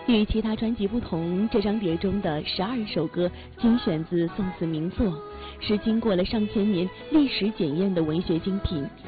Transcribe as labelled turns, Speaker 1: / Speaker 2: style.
Speaker 1: 与其他专辑不同，这张碟中的12首歌精选自宋词名作，是经过了上千年历史检验的文学精品，